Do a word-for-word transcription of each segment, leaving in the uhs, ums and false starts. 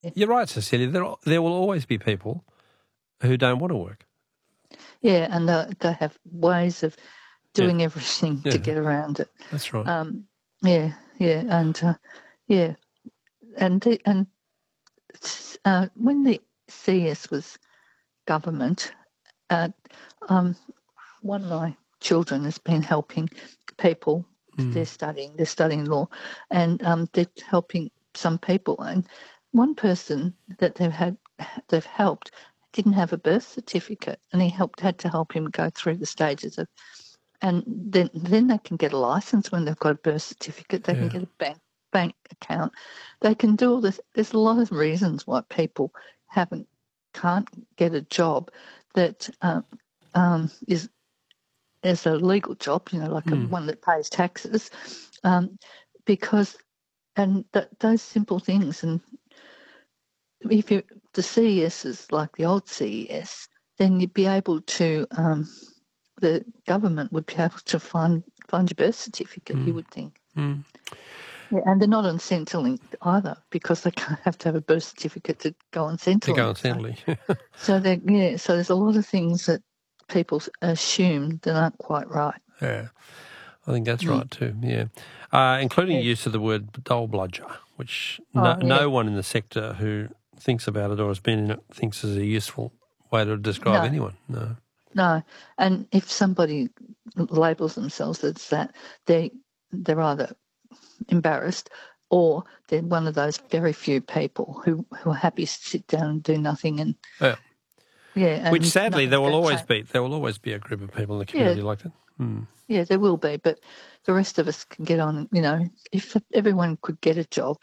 you're right, Cecilia. There, there will always be people who don't want to work. Yeah, and they, they have ways of doing yeah. everything yeah. to get around it. That's right. Um, yeah, yeah, and uh, yeah, and the, and uh, when the C S was government, uh, um, one of my children has been helping people. Mm. They're studying. They're studying law, and um, they're helping some people. And one person that they've had, they've helped, didn't have a birth certificate, and he helped had to help him go through the stages of, and then then they can get a license when they've got a birth certificate. They yeah. can get a bank bank account. They can do all this. There's a lot of reasons why people haven't can't get a job that um, um, is is a legal job, you know, like mm. a, one that pays taxes, um, because and th- those simple things. And if you the C E S is like the old C E S, then you'd be able to. Um, the government would be able to find find your birth certificate. Mm. You would think. Mm. Yeah, and they're not on Centrelink either because they can't have to have a birth certificate to go on Centrelink. To go on Centrelink. So, so they yeah, so there's a lot of things that people assume that aren't quite right. Yeah, I think that's mm. right too, yeah. Uh, including yeah. use of the word dole bludger, which oh, no, yeah. no one in the sector who thinks about it or has been in it thinks is a useful way to describe no. anyone, no. No, and if somebody labels themselves as that, they, they're either embarrassed or they're one of those very few people who, who are happy to sit down and do nothing. And yeah, yeah and which sadly there will always change. be. There will always be a group of people in the community yeah. like that. Hmm. Yeah, there will be, but the rest of us can get on. You know, if everyone could get a job,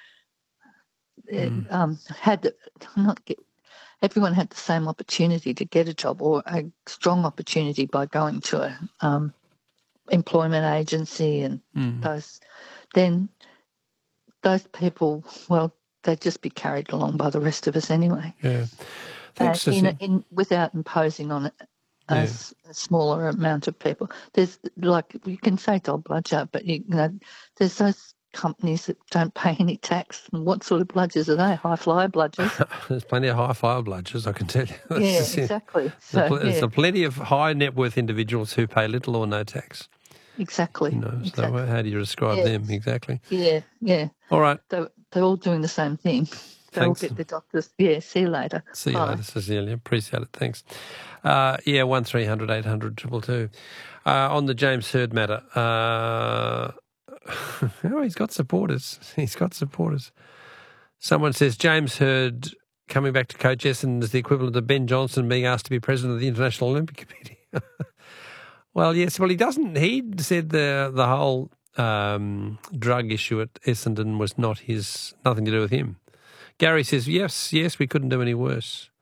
mm. um, had not get. Everyone had the same opportunity to get a job or a strong opportunity by going to a um, employment agency and mm. those, then those people, well, they'd just be carried along by the rest of us anyway. Yeah. Thanks, uh, in, in, without imposing on it a, yeah. a smaller amount of people. There's like, you can say dole bludger, but you, you know, there's those companies that don't pay any tax. And what sort of bludgers are they? High flyer bludgers? There's plenty of high flyer bludgers, I can tell you. That's yeah, just, exactly. So, so, there's yeah. plenty of high net worth individuals who pay little or no tax. Exactly. You know, exactly. So how do you describe yeah. them exactly? Yeah, yeah. All right. They're, they're all doing the same thing. They all get the doctors. Yeah, see you later. See you Bye. later, Cecilia. Appreciate it. Thanks. Uh, yeah, one three hundred eight hundred two two two. Uh, on the James Hird matter, uh, oh, he's got supporters. He's got supporters. Someone says James Hird coming back to coach Essendon is the equivalent of Ben Johnson being asked to be president of the International Olympic Committee. Well, yes. Well, he doesn't. He said the the whole um, drug issue at Essendon was not his, nothing to do with him. Gary says, yes, yes, we couldn't do any worse.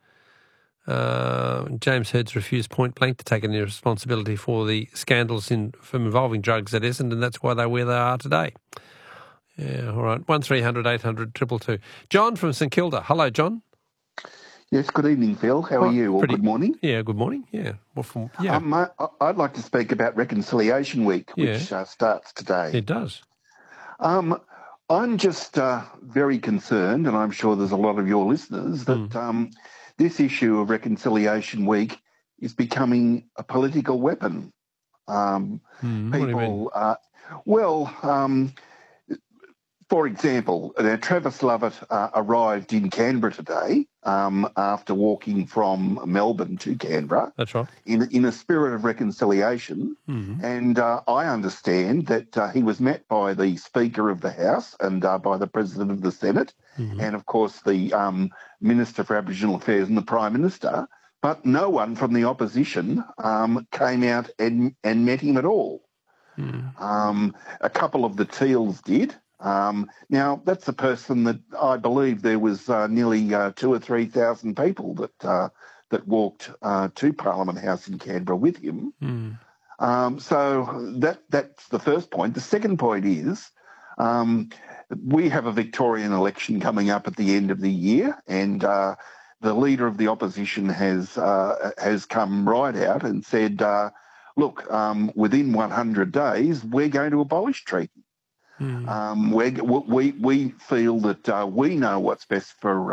Uh, James Hird's refused point blank to take any responsibility for the scandals in, from involving drugs at Essendon. That's why they're where they are today. Yeah, all right. one three hundred eight hundred two two two. John from St Kilda. Hello, John. Yes, good evening, Phil. How oh, are you? Or pretty, good morning? Yeah, good morning. Yeah. Well, from, yeah. Um, I, I'd like to speak about Reconciliation Week, which yeah. uh, starts today. It does. Um, I'm just uh, very concerned, and I'm sure there's a lot of your listeners, that mm. um, this issue of Reconciliation Week is becoming a political weapon. Um, mm, people, what do you mean? Uh, well, um, for example, uh, Travis Lovett uh, arrived in Canberra today um, after walking from Melbourne to Canberra. That's right. In, in a spirit of reconciliation. Mm-hmm. And uh, I understand that uh, he was met by the Speaker of the House and uh, by the President of the Senate mm-hmm. and, of course, the um, Minister for Aboriginal Affairs and the Prime Minister. But no one from the opposition um, came out and, and met him at all. Mm. Um, a couple of the Teals did. Um, now, that's a person that I believe there was uh, nearly uh, two or three thousand people that uh, that walked uh, to Parliament House in Canberra with him. Mm. Um, so that that's the first point. The second point is um, we have a Victorian election coming up at the end of the year, and uh, the leader of the opposition has uh, has come right out and said, uh, "Look, um, within one hundred days, we're going to abolish treaty." Mm. Um, we we we feel that uh, we know what's best for